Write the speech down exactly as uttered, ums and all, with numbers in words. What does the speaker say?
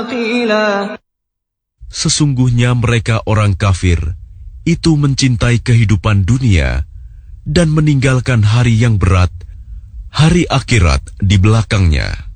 قيلا. Sesungguhnya mereka orang kafir itu mencintai kehidupan dunia dan meninggalkan hari yang berat, hari akhirat di belakangnya.